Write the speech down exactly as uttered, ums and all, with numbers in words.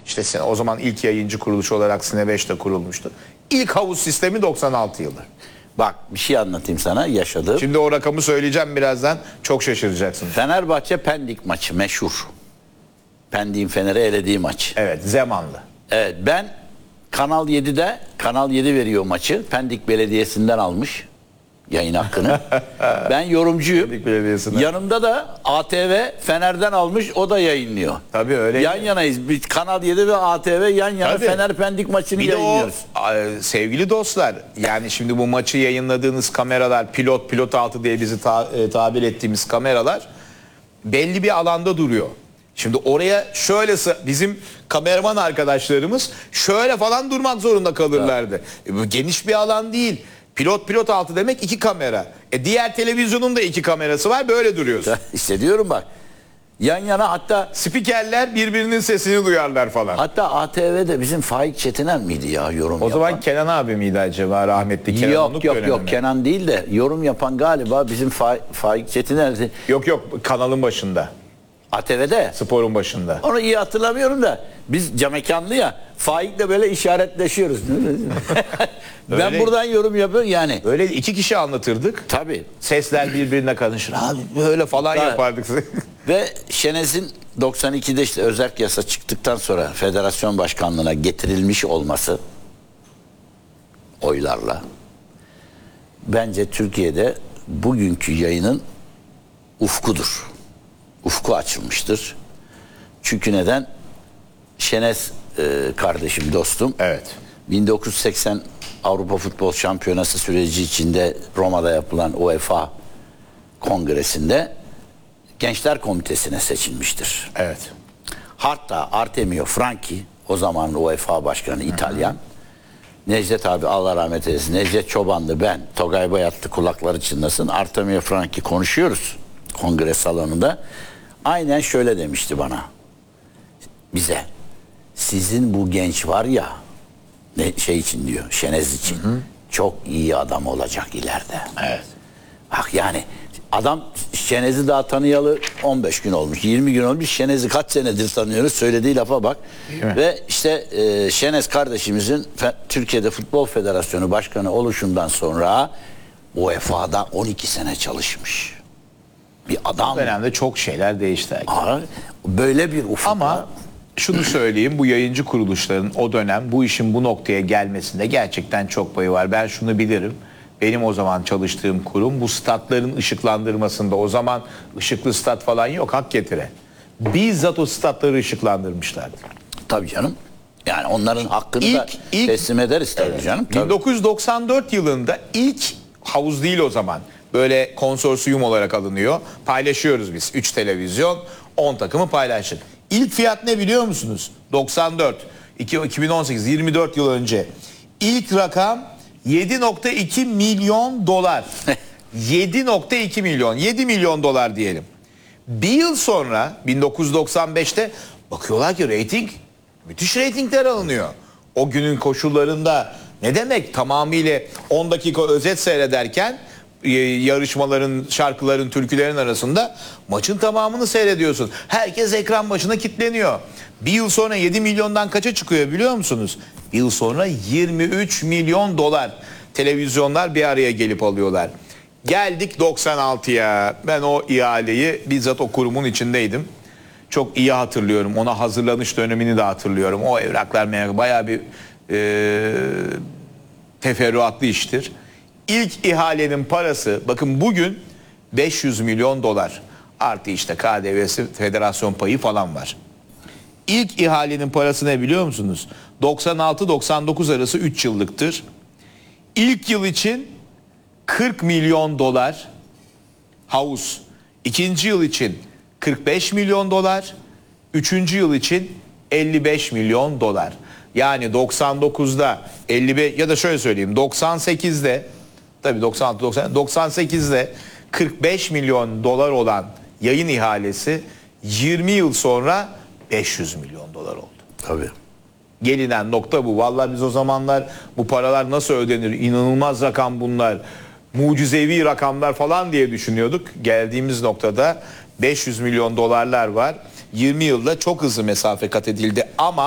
İşte Sine- o zaman ilk yayıncı kuruluş olarak Sine beş de kurulmuştu. İlk havuz sistemi doksan altı yılı. Bak bir şey anlatayım sana yaşadığım. Şimdi o rakamı söyleyeceğim birazdan. Çok şaşıracaksınız. Fenerbahçe Pendik maçı meşhur. Pendik'in Fener'e elediği maç. Evet, Zemanlı. Evet, ben Kanal yedide Kanal yedi veriyor maçı. Pendik Belediyesi'nden almış yayın hakkını. Ben yorumcuyum. Pendik Belediyesi'nden. Yanımda da A T V Fener'den almış, o da yayınlıyor. Tabii öyle. Yan yanayız. Biz Kanal yedi ve A T V yan yana Tabii. Fener Pendik maçını Bir de o yayınlıyoruz. e, sevgili dostlar, yani şimdi bu maçı yayınladığınız kameralar, pilot pilot altı diye bizi ta- e, tabir ettiğimiz kameralar belli bir alanda duruyor. Şimdi oraya şöyle sı- bizim kameraman arkadaşlarımız şöyle falan durmak zorunda kalırlardı. E, bu geniş bir alan değil. Pilot pilot altı demek iki kamera. E, diğer televizyonun da iki kamerası var, böyle duruyorsun. İşte diyorum bak. Yan yana, hatta Spikerler birbirinin sesini duyarlar falan. hatta A T V'de bizim Faik Çetiner miydi ya yorum O yapan? zaman Kenan abi miydi acaba, rahmetli Kenan Yok Onuk yok dönemi yok mi? Kenan değil de yorum yapan galiba bizim Fa Faik Çetiner'di. Yok yok, kanalın başında. A T V'de. Sporun başında. Onu iyi hatırlamıyorum da biz camekanlı ya, Faik'le böyle işaretleşiyoruz. Ben Öyle. buradan yorum yapıyorum yani. Öyle iki kişi anlatırdık. Tabii. Sesler birbirine karışır. Abi böyle falan Tabii. yapardık. Ve Şenez'in doksan ikide işte özerk yasa çıktıktan sonra federasyon başkanlığına getirilmiş olması oylarla bence Türkiye'de bugünkü yayının ufkudur. Ufku açılmıştır. Çünkü neden? Şenez e, kardeşim, dostum. Evet. bin dokuz yüz seksen Avrupa Futbol Şampiyonası süreci içinde Roma'da yapılan UEFA Kongresi'nde Gençler Komitesi'ne seçilmiştir. Evet. Hatta Artemio Franchi, o zaman UEFA Başkanı İtalyan, Necdet abi Allah rahmet eylesin, Necdet Çoban'dı, ben, Togay Bayatlı, kulakları çınlasın, Artemio Franchi konuşuyoruz kongre salonunda. Aynen şöyle demişti bana, bize, sizin bu genç var ya, ne, şey için diyor, Şenez için, hı hı, çok iyi adam olacak ileride. Evet. Bak yani adam Şenez'i daha tanıyalı on beş gün olmuş, yirmi gün olmuş. Şenez'i kaç senedir tanıyoruz, söylediği lafa bak. Ve işte e, Şenez kardeşimizin Fe- Türkiye'de Futbol Federasyonu Başkanı oluşundan sonra U E F A'da on iki sene çalışmış. Bir adam. O dönemde çok şeyler değişti. Aa, böyle bir ufukla. Ama şunu söyleyeyim, bu yayıncı kuruluşların o dönem bu işin bu noktaya gelmesinde gerçekten çok payı var. Ben şunu bilirim. Benim o zaman çalıştığım kurum bu statların ışıklandırmasında, o zaman ışıklı stat falan yok, hak getire. Bizzat o statları ışıklandırmışlardı. Tabii canım. Yani onların hakkını İlk- da ilk- teslim ederiz tabii canım. Tabii. bin dokuz yüz doksan dört yılında ilk havuz değil o zaman. Böyle konsorsiyum olarak alınıyor. Paylaşıyoruz biz. üç televizyon, on takımı paylaştık. İlk fiyat ne biliyor musunuz? doksan dört, iki bin on sekiz, yirmi dört yıl önce. İlk rakam yedi nokta iki milyon dolar. yedi nokta iki milyon, yedi milyon dolar diyelim. Bir yıl sonra bin dokuz yüz doksan beşte bakıyorlar ki reyting, müthiş reytingler alınıyor. O günün koşullarında ne demek, tamamıyla on dakika özet seyrederken e, yarışmaların, şarkıların, türkülerin arasında maçın tamamını seyrediyorsun. Herkes ekran başına kilitleniyor. Bir yıl sonra yedi milyondan kaça çıkıyor biliyor musunuz? Bir yıl sonra yirmi üç milyon dolar televizyonlar bir araya gelip alıyorlar. Geldik doksan altıya. Ben o ihaleyi bizzat o kurumun içindeydim. Çok iyi hatırlıyorum. Ona hazırlanış dönemini de hatırlıyorum. O evraklar merak- bayağı bir e, teferruatlı iştir. İlk ihalenin parası, bakın bugün beş yüz milyon dolar. Artı işte K D V'si, federasyon payı falan var. İlk ihalenin parası ne biliyor musunuz? doksan altı doksan dokuz arası üç yıllıktır. İlk yıl için kırk milyon dolar havuz. İkinci yıl için kırk beş milyon dolar. Üçüncü yıl için elli beş milyon dolar. Yani doksan dokuzda elli beş, ya da şöyle söyleyeyim, doksan sekizde, tabii doksan altı doksan, doksan sekizde kırk beş milyon dolar olan yayın ihalesi yirmi yıl sonra beş yüz milyon dolar oldu. Tabii. Gelinen nokta bu. Vallahi biz o zamanlar bu paralar nasıl ödenir? İnanılmaz rakam bunlar. Mucizevi rakamlar falan diye düşünüyorduk. Geldiğimiz noktada beş yüz milyon dolarlar var. yirmi yılda çok hızlı mesafe kat edildi ama